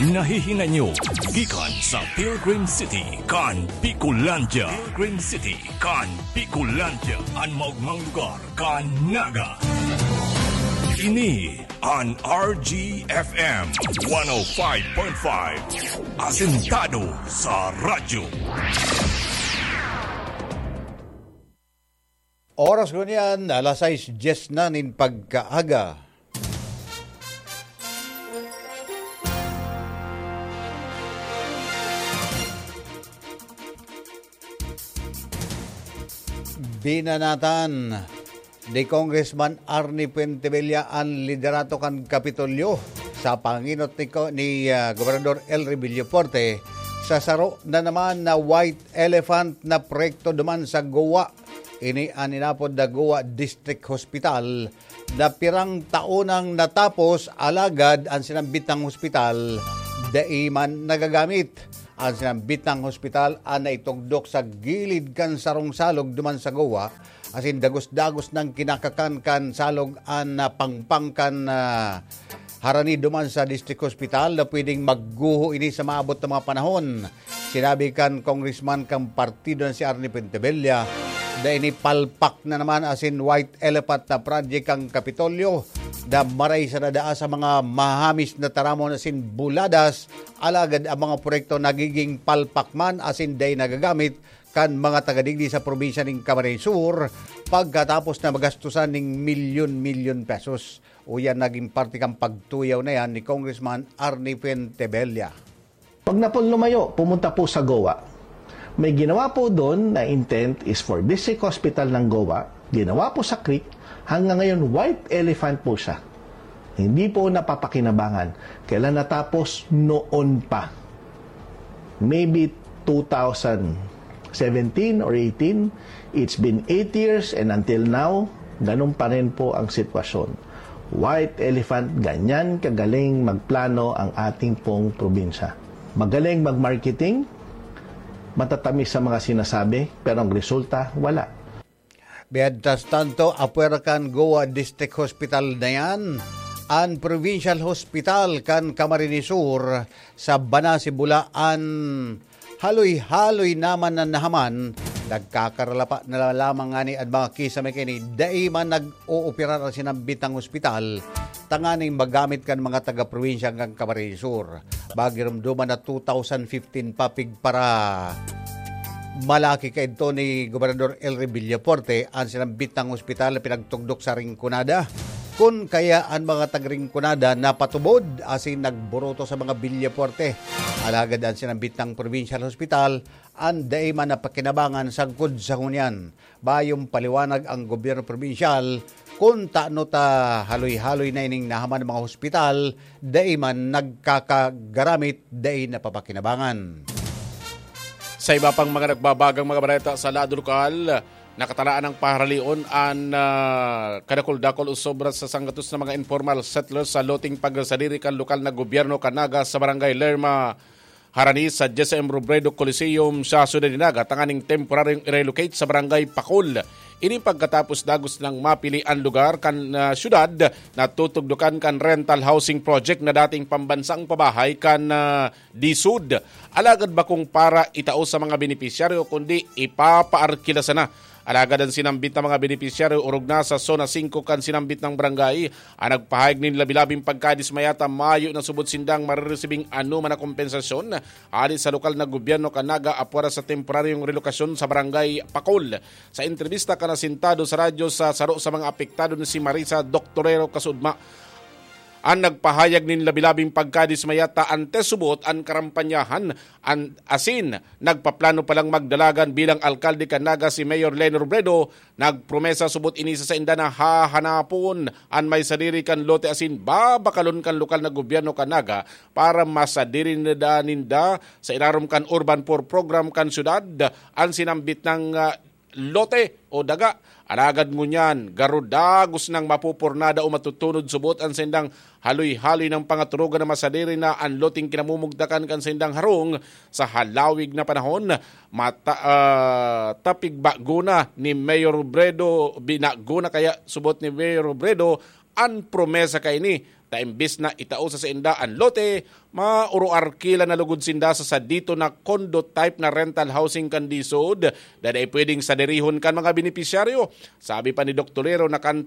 Nahihinanyo gikan sa Pilgrim City kan Bicolandia. Pilgrim City kan Bicolandia. Ang maugmang lugar kan Naga. Ini an RGFM 105.5. Asentado sa radyo. Oras ko niyan, alas 6:10 na nin pagkaaga. Binanatan ni Congressman Arnie Pentevilla ang liderato kan Kapitolyo sa panginot ni Gobernador Elry Villaporte sa saro na naman na White Elephant na proyekto duman sa Goa. Ini aninapod na Goa District Hospital na pirang taonang natapos alagad ang sinambitang hospital daiman nagagamit. Ang sinambitang hospital ang naitugdok sa gilid kan sarong salog duman sa Goa asin dagos-dagos ng kinakakan salog ang pangpangkan harani duman sa District Hospital na pwedeng magguho ini sa maabot ng mga panahon. Sinabi kan Congressman kang partido na si Arnie Pentevilla na inipalpak na naman asin White Elephant na project ang Kapitolyo na maray sa nadaa sa mga mahamis na taramon asin buladas alagad ang mga proyekto nagiging palpakman asin day nagagamit kan mga tagadigdi sa probinsya ng Camarines Sur pagkatapos na magastusan ng milyon-milyon pesos. O yan naging parte kang pagtuyaw na yan ni Congressman Arnie Pentevilla. Pag na po lumayo, pumunta po sa Goa. May ginawa po doon na intent is for District Hospital ng Goa. Ginawa po sa Creek. Hanggang ngayon, White Elephant po siya. Hindi po napapakinabangan. Kailan natapos? Noon pa. Maybe 2017 or 18. It's been 8 years and until now, ganun pa rin po ang sitwasyon. White Elephant, ganyan kagaling magplano ang ating pong probinsya. Magaling mag-marketing, matatamis sa mga sinasabi, pero ang resulta, wala. Mientras tanto, apuera kan Goa District Hospital na yan, ang Provincial Hospital kan Camarines Sur sa Bana, Sibulaan, haloy-haloy naman na nahaman, nagkakaralapa na lamang nga ni at mga kisame kini, dai man nag-uupirar ang sinambitang hospital, tanganing magamit kan mga taga-provinsya ng Camarines Sur. Bagirumduman na 2015 papig para malaki ka ito ni Gobernador Elry Villaporte ang sinambitang hospital na pinagtugdok sa Rinconada. Kung kaya ang mga taga-Rinconada napatubod asin nagburoto sa mga Villaporte. Alagad ang sinambitang provincial hospital ang daiman na pakinabangan sangkod sa hunyan. Bayong paliwanag ang gobyerno provincial kung taano ta haloy-haloy na ining nahaman ng mga hospital, daiman nagkakagaramit, dain na papakinabangan. Sa iba pang mga nagbabagang mga balita sa lado lokal, nakatalaan ng paharalion ang kadakol-dakol o sobra sa sanggatos ng mga informal settlers sa loting pagsadiri kan lokal na gobyerno Kanaga sa barangay Lerma, Harani sa JSM Robredo Coliseum sa Ciudad de Naga, tanganing temporaryong i-relocate sa barangay Pakol. Ini pagkatapos dagos ng mapili ang lugar kan syudad na tutugdukan kan rental housing project na dating pambansang pabahay kan DSUD. Alagad ba kung para itao sa mga benepisyaryo kundi ipapaarkila sana. Alagad ang sinambit ng mga benepisyaryo urog na sa Zona 5 kan sinambit ng barangay. Ang nagpahayag nin labilabing pagkadismayata mayo na subot sindang mariresibing ano man na kompensasyon alis sa lokal na gobyerno Kanaga apwara sa temporaryong relokasyon sa barangay Pakol. Sa entrevista ka nasintado sa radyo sa saro sa mga apektado na si Marisa Doctorero Kasudma, ang nagpahayag nin labilabing pagkadismayata ante subot ang karampanyahan ang asin nagpaplano palang magdalagan bilang alkalde Kanaga si Mayor Leni Robredo. Nagpromesa subot inisa sa inda na hahanapon ang may sadiri kan lote asin babakalon kan lokal na gobyerno Kanaga para masadiri ninda sa inarom kan urban poor program kan syudad ang sinambit ng lote o daga. Alagad mo niyan, garudagos ng mapupurnada o matutunod subot ang sendang haloy-haloy ng pangaturugan na masadiri na ang loting kinamumugdakan kan sendang harong sa halawig na panahon. Tapig baguna ni Mayor Robredo, binaguna kaya subot ni Mayor Robredo ang promesa kay ni ta imbis na itao sa inda ang lote, mauruarkila na lugod sinda sa dito na condo type na rental housing kandisod da ay pwedeng saderihon kan mga benepisyaryo. Sabi pa ni Dr. Lero na kan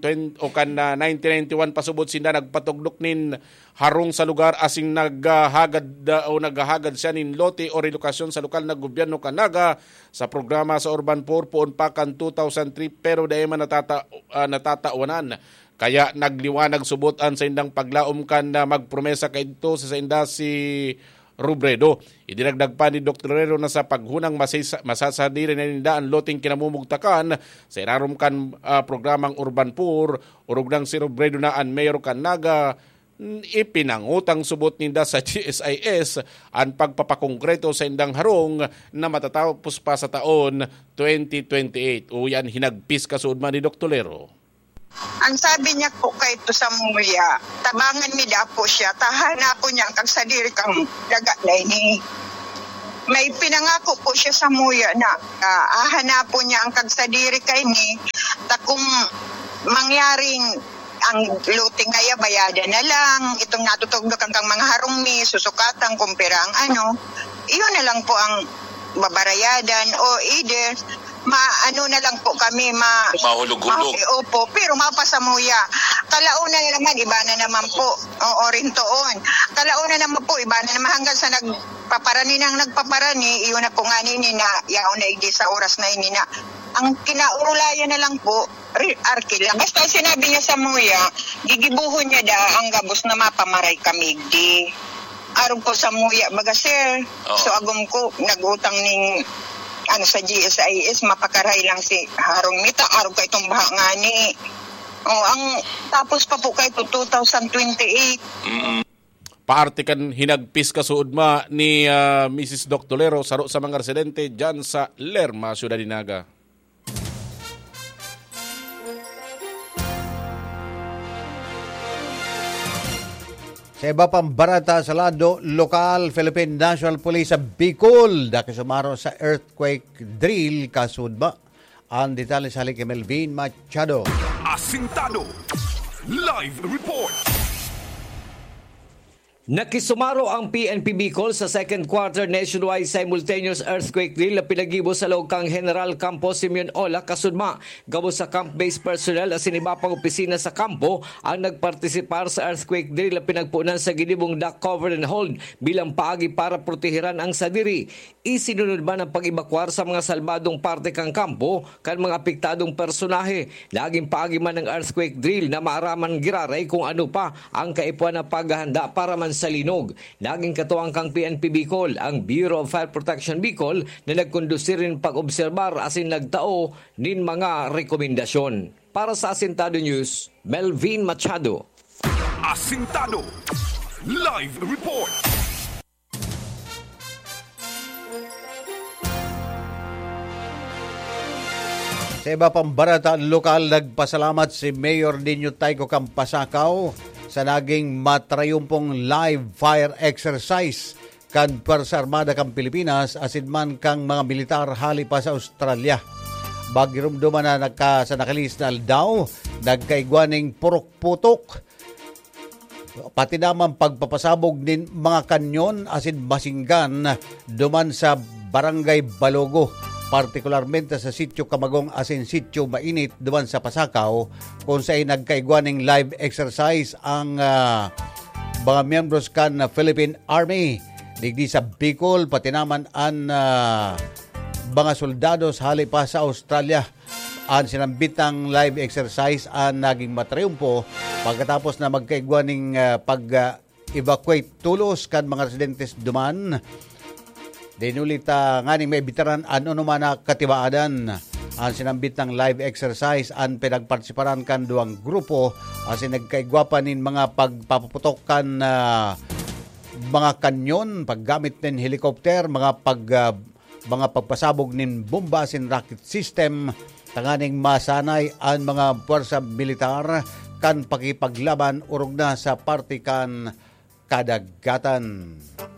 1991 pasubot sinda nagpatugdok nin harong sa lugar asing naghahagad siya nin lote o relokasyon sa lokal na gobyerno kanaga sa programa sa Urban Poor poon pa kan 2003 pero dahil man natatawanan. Kaya nagliwanag subutan sa indang paglaom kan na magpromesa kay ito sa inda si Robredo. Idinagdag pa ni Dr. Herrero na sa paghunang masasadiri na ninda ang loting kinamumugtakan sa irarom kan programang Urban Poor urog ng si Robredo na ang Mayor Kanaga ipinangutang subot ninda sa GSIS ang pagpapakongreto sa indang harong na matatapos pa sa taon 2028. O yan hinagpis kasud man ni Dr. Lero. Ang sabi niya po kay to sa muya, tabangan mi dapo siya, tahana po niya ang kagsadiri kang dagalay ni. May pinangako po siya sa muya na ahana po niya ang kagsadiri kay ni, takong mangyaring ang luting ngaya bayada na lang, itong natutugdok ang kang mga harong mi, susukatang kumpira ang iyon na lang po ang babarayadan o either maano na lang po kami mahulog-hulog. Opo, pero mapasamuya. Kalauna na naman, iba na naman po. O rintoon. Kalauna naman po, iba na naman hanggang sa nagpaparani iyon na po nga nini na yaon na igdi sa oras na ini na. Ang kinaurulayan na lang po, arkila. Basta sinabi niya sa muya, gigibuhon niya ang gabos na mapamaray kami igdi. Arong po sa muya, baga sir. So agom ko, nagutang ning sa GSIS, mapakaray lang si harong mita, araw kay itong baha nga ni. Ang tapos pa po kay 2028. Paarte kan hinagpis kasuod ma ni Mrs. Dr. Lero saro sa mga residente dyan sa Lerma, Ciudad Dinaga. Sa iba pang barata sa lado, lokal Philippine National Police sa Bicol nakisumaro sa earthquake drill kasudba. Ang detalye sa halik kay Melvin Machado. Asintado Live Report. Nakisumaro ang PNP Bicol sa second quarter nationwide simultaneous earthquake drill na pinagibo sa loob kang General Campo Simeon Ola kasudma. Gabo sa camp-based personnel at sinibapang opisina sa kampo ang nagpartisipar sa earthquake drill na pinagpunan sa ginibong dock cover and hold bilang paagi para protehiran ang sadiri. Isinunod man ang pag-ebakwar sa mga salbadong parte kang kampo kan mga apektadong personahe. Laging paagi man ng earthquake drill na maaraman giraray kung ano pa ang kaipuan na paghahanda para man sa linog. Naging katuwang kang PNP Bicol, ang Bureau of Fire Protection Bicol na nagkondusir rin pag-obserbar asin nagtao nin mga rekomendasyon. Para sa Asintado News, Melvin Machado. Asintado Live Report. Sa iba pang barata lokal, nagpasalamat si Mayor Nino Tayko Campasakaw sa naging matrayumpong live fire exercise kan Pwersa Armada kang Pilipinas asin man kang mga militar hali pa sa Australia. Bagirumduman na sa nakalis na aldaw, nagkaigwaning purok-putok, pati naman pagpapasabog din mga kanyon asin basinggan duman sa Barangay Balogo, partikularmente sa Sitio Camagong asin Sitio Mainit duman sa Pasakaw, kung saan nagkaigwaning live exercise ang mga miyembros kan Philippine Army digdi sa Bicol, pati naman ang mga soldados hali pa sa Australia. Ang sinambitang live exercise ang naging matriumpo pagkatapos na magkaigwaning pag-evacuate tulos kan mga residentes duman. Dinulita nga ni may bitaran ano naman na katibaadan ang sinambit ng live exercise ang pinagpartisiparan kan duwang grupo asin nagkaigwapan nin mga pagpaputok kan mga kanyon, paggamit nin helicopter, mga pagpasabog nin bomba asin rocket system, tanganing masanay ang mga puwersa militar kan pakipaglaban urog na sa parte kan kadagatan.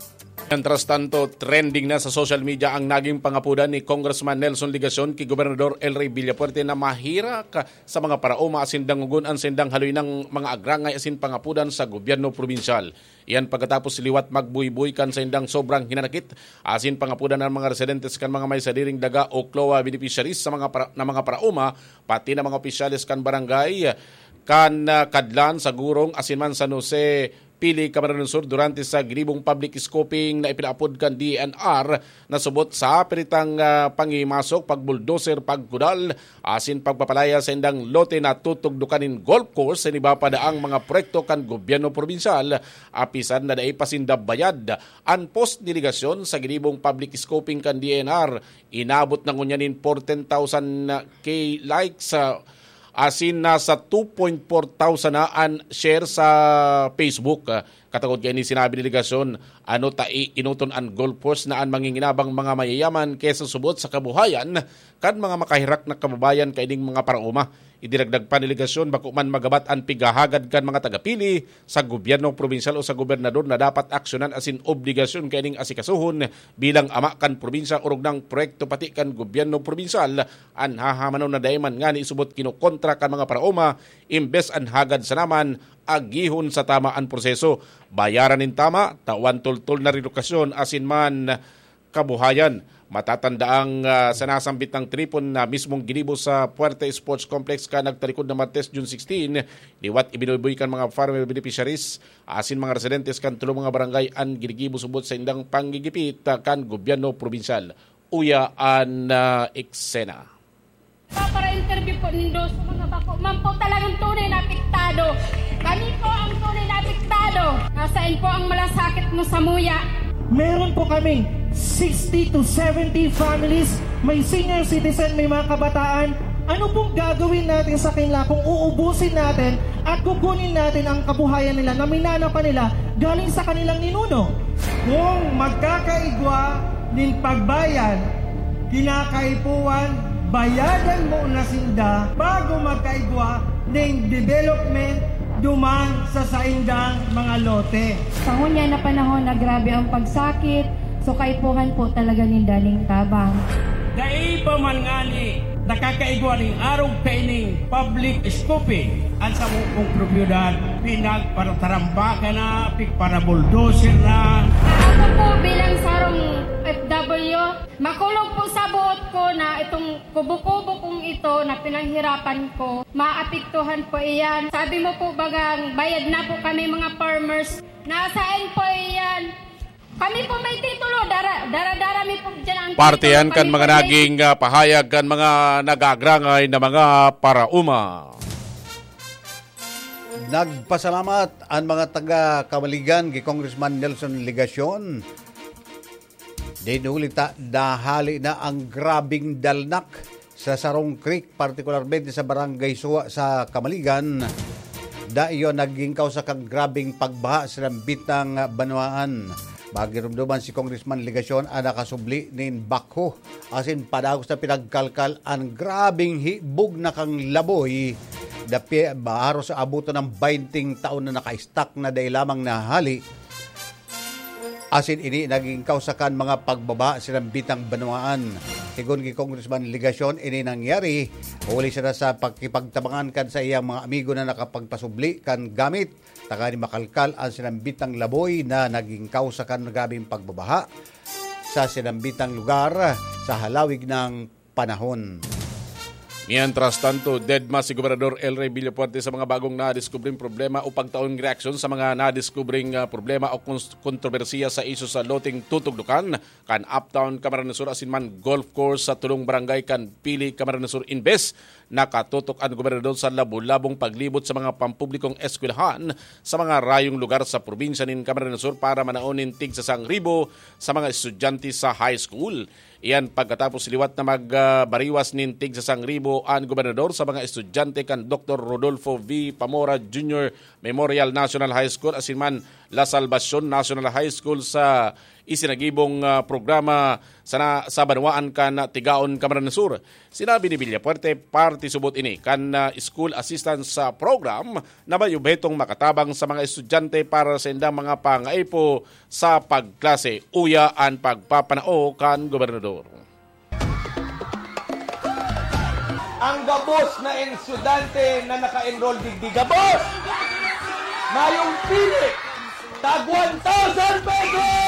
Mientras tanto, trending na sa social media ang naging pangapudan ni Congressman Nelson Ligacion kay Gobernador El Rey Villapuerte na mahira ka sa mga paraoma asin dangugon ang sindang haloy ng mga agrangay asin pangapudan sa gobyerno probinsyal. Iyan pagkatapos liwat magbuy-buy kan sa indang sobrang hinanakit asin pangapudan ng mga residentes kan mga may sadiring daga o CLOA beneficiaries sa mga paraoma pati na mga opisyalis kan barangay kan kadlan sa Gurong asin man San Jose Pili, Camarines Sur durante sa gribong public scoping na ipinaapod kan DNR na subot sa peritang pangimasok, pagbuldoser, pagkudal, asin pagpapalaya sa indang lote na tutugdukanin golf course sa iba pa daang mga proyekto kan gobyerno probinsyal, apisan na daipasinda bayad. Ang post-delegasyon sa gribong public scoping kan DNR, inabot na ngunyanin 14,000 K likes asin nasa 2.4,000 na ang share sa Facebook. Katagod kaya ni sinabi ni delegasyon, inuton ang goal post na ang manginginabang mga mayayaman kesa subot sa kabuhayan kan mga makahirak na kababayan kaining mga parauma. Idiragdag pa ni delegasyon bako man magabat ang pigahagad kan mga tagapili sa gobyerno provinsyal o sa gobernador na dapat aksyonan asin obligasyon kaining asikasuhon bilang ama kan probinsya urog ng proyekto pati kan gobyerno provinsyal an hahamanon na dayman nga ni isubot kinukontra kan mga parauma imbes an hagad sa naman agihon sa tamaan proseso. Bayaran nin tama, tawan tultol na redukasyon asin man kabuhayan. Matatandaang sanasambit ng tripon na mismong ginibo sa Puerte Sports Complex ka nagtalikod na Martes, June 16. Liwat ibinubuy kan mga farmer beneficiaries asin mga residentes kan tulong mga barangay ang ginigibo subot sa indang panggigipit kan gobyerno probinsyal. Uya an eksena. Para interview po nindo sa mga bako. Man po talagang tunay na apektado. Kami po ang tunay na apektado. Nasaan po ang malasakit mo sa muya? Meron po kaming 60 to 70 families, may senior citizen, may mga kabataan. Ano pong gagawin natin sa kanila kung uubusin natin at kukunin natin ang kabuhayan nila na minana pa nila galing sa kanilang ninuno? Kung magkakaigwa ng pagbayan, kinakaipuan, bayadan mo na sinda bago magkaigwa ng development duman sa saindang mga lote. Sa ngunya na panahon na grabe ang pagsakit, so kaipuhan po talaga ni daling tabang. Dai pa man ngani nakakaigwa ning arog kaining public scoping ang sa mong propiedad pinag para tarambakan na pig para bulldozer na. Ako po bilang sarong FW, makulog po sa buot ko na itong kubo-kubo kong ito na pinanghirapan ko, maapektuhan po iyan. Sabi mo po bagang bayad na po kami mga farmers, nasaan po iyan? Kami po may titulo, dara-darami po dyan ang Partiyan kan mga naging pahayag kan mga nagagrangay na mga parauma. Nagpasalamat ang mga taga-Kamaligan kay Congressman Nelson Ligacion. Dinulita dahali na ang grabing dalnak sa Sarong Creek, partikularmente sa Barangay Suwa sa Kamaligan. Daiyo naging kausa kang grabing pagbaha sa bitang Banwaan. Magirumduman si Congressman Ligacion ang nakasubli nin bakho asin padagos na pinagkalkal ang grabing hibog na kang laboy dapi baaro sa abuto ng 20 taon na naka-stack na day lamang na hali asin ini naging kausakan mga pagbaba silang bitang Banwaan. Sigun kay Congressman Ligacion ini nangyari uli siya sa pagkipagtabangan kan sa iyang mga amigo na nakapagpasubli kan gamit taka ni makalkal ang sinambitang laboy na naging kausakan ng gabing pagbabaha sa sinambitang lugar sa halawig ng panahon. Mientras tanto, deadma si Gobernador El Rey Villapuerte sa mga bagong na-discovering problema o pagtaong reaksyon sa mga na-discovering problema o kontrobersiya sa iso sa loting tutugdukan kan Uptown Camarines Sur asin man golf course sa tulong barangay kan Pili Camarines Sur Inves. Nakatutok ang gobernador sa labo-labong paglibot sa mga pampublikong eskwelahan sa mga rayong lugar sa probinsya nin Camarines Sur para manaonin tig sa 1,000 sa mga estudyante sa high school. Iyan pagkatapos liwat na magbariwas nin tig sa 1,000 ang gobernador sa mga estudyante kan Dr. Rodolfo V. Pamora Jr. Memorial National High School asin man La Salvacion National High School sa isinagibong programa sa Banwaan kan Tigaon, Camarines Sur. Sinabi ni Villapuerte, party subot ini kan school assistance program na mayubhetong makatabang sa mga estudyante para sa indang mga pangaipo sa pagklase. Uya ang pagpapanao kan gobernador. Ang gabos na estudyante na naka-enroll digdi gabos! Mayong pili! Tag 1,000 pesos!